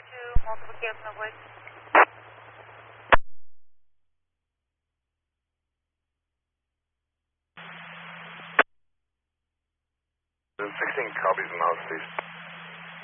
multiple camps in the woods. There's 16 copies in the house, please.